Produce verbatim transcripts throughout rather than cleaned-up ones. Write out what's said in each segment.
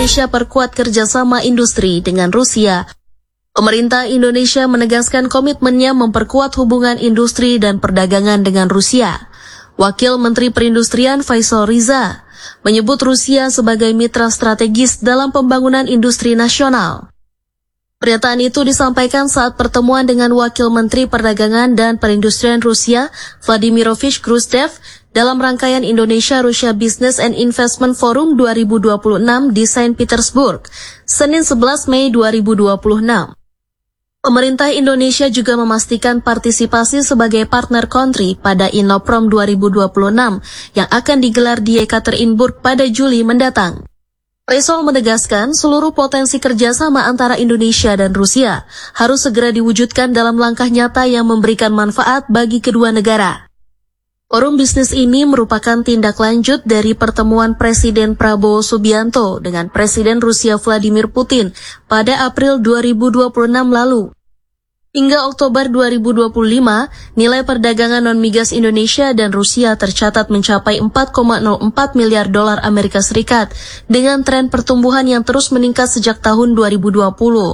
Indonesia perkuat kerjasama industri dengan Rusia. Pemerintah Indonesia menegaskan komitmennya memperkuat hubungan industri dan perdagangan dengan Rusia. Wakil Menteri Perindustrian Faisal Riza menyebut Rusia sebagai mitra strategis dalam pembangunan industri nasional. Pernyataan itu disampaikan saat pertemuan dengan Wakil Menteri Perdagangan dan Perindustrian Rusia, Vladimirovich Gruzdev, dalam rangkaian Indonesia-Rusia Business and Investment Forum dua ribu dua puluh enam di Saint Petersburg, Senin sebelas Mei dua ribu dua puluh enam. Pemerintah Indonesia juga memastikan partisipasi sebagai partner country pada Innoprom dua ribu dua puluh enam yang akan digelar di Yekaterinburg pada Juli mendatang. Faisal menegaskan seluruh potensi kerjasama antara Indonesia dan Rusia harus segera diwujudkan dalam langkah nyata yang memberikan manfaat bagi kedua negara. Forum bisnis ini merupakan tindak lanjut dari pertemuan Presiden Prabowo Subianto dengan Presiden Rusia Vladimir Putin pada April dua ribu dua puluh enam lalu. Hingga Oktober dua ribu dua puluh lima, nilai perdagangan non-migas Indonesia dan Rusia tercatat mencapai empat koma nol empat miliar dolar Amerika Serikat dengan tren pertumbuhan yang terus meningkat sejak tahun dua ribu dua puluh.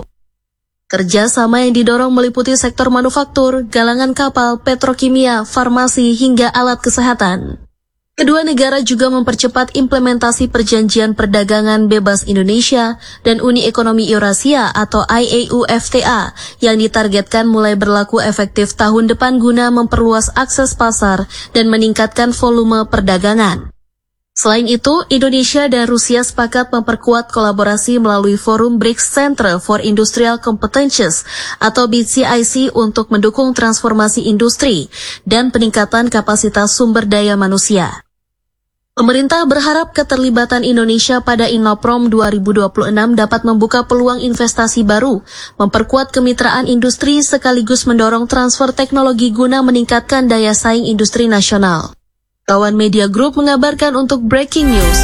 Kerjasama yang didorong meliputi sektor manufaktur, galangan kapal, petrokimia, farmasi, hingga alat kesehatan. Kedua negara juga mempercepat implementasi Perjanjian Perdagangan Bebas Indonesia dan Uni Ekonomi Eurasia atau I A U F T A yang ditargetkan mulai berlaku efektif tahun depan guna memperluas akses pasar dan meningkatkan volume perdagangan. Selain itu, Indonesia dan Rusia sepakat memperkuat kolaborasi melalui Forum B R I C S Center for Industrial Competences atau B C I C untuk mendukung transformasi industri dan peningkatan kapasitas sumber daya manusia. Pemerintah berharap keterlibatan Indonesia pada Innoprom dua ribu dua puluh enam dapat membuka peluang investasi baru, memperkuat kemitraan industri sekaligus mendorong transfer teknologi guna meningkatkan daya saing industri nasional. Kawan Media Group mengabarkan untuk Breaking News.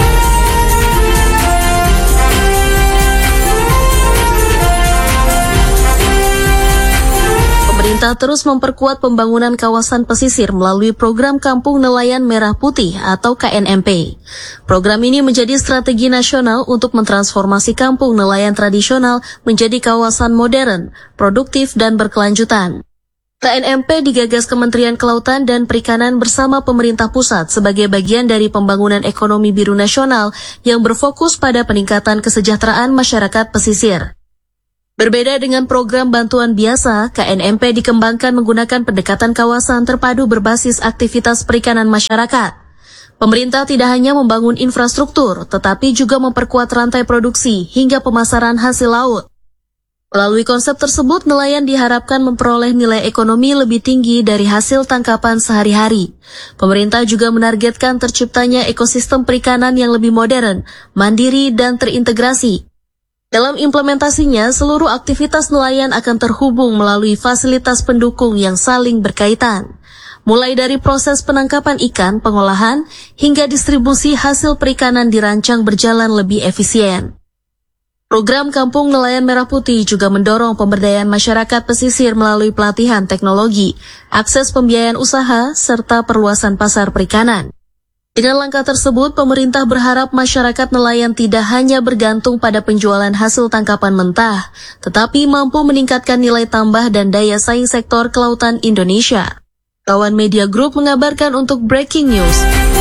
Pemerintah terus memperkuat pembangunan kawasan pesisir melalui program Kampung Nelayan Merah Putih atau K N M P. Program ini menjadi strategi nasional untuk mentransformasi kampung nelayan tradisional menjadi kawasan modern, produktif, dan berkelanjutan. K N M P digagas Kementerian Kelautan dan Perikanan bersama pemerintah pusat sebagai bagian dari pembangunan ekonomi biru nasional yang berfokus pada peningkatan kesejahteraan masyarakat pesisir. Berbeda dengan program bantuan biasa, K N M P dikembangkan menggunakan pendekatan kawasan terpadu berbasis aktivitas perikanan masyarakat. Pemerintah tidak hanya membangun infrastruktur, tetapi juga memperkuat rantai produksi hingga pemasaran hasil laut. Melalui konsep tersebut, nelayan diharapkan memperoleh nilai ekonomi lebih tinggi dari hasil tangkapan sehari-hari. Pemerintah juga menargetkan terciptanya ekosistem perikanan yang lebih modern, mandiri, dan terintegrasi. Dalam implementasinya, seluruh aktivitas nelayan akan terhubung melalui fasilitas pendukung yang saling berkaitan. Mulai dari proses penangkapan ikan, pengolahan, hingga distribusi hasil perikanan dirancang berjalan lebih efisien. Program Kampung Nelayan Merah Putih juga mendorong pemberdayaan masyarakat pesisir melalui pelatihan teknologi, akses pembiayaan usaha, serta perluasan pasar perikanan. Dengan langkah tersebut, pemerintah berharap masyarakat nelayan tidak hanya bergantung pada penjualan hasil tangkapan mentah, tetapi mampu meningkatkan nilai tambah dan daya saing sektor kelautan Indonesia. Kawan Media Group mengabarkan untuk Breaking News.